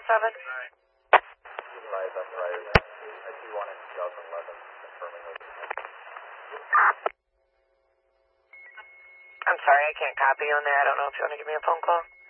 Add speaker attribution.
Speaker 1: 7.
Speaker 2: Supervised underwriters, I see one in 2011, confirming location.
Speaker 1: I'm sorry, I can't copy you on that. I don't know if you want to give me a phone call.